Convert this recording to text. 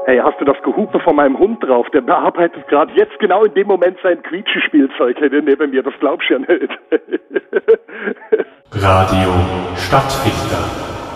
Hey, hast du das Gehupe von meinem Hund drauf? Der bearbeitet gerade jetzt genau in dem Moment sein Quietschespielzeug neben mir. Das glaubst du ja nicht. Radio Stadtdichter.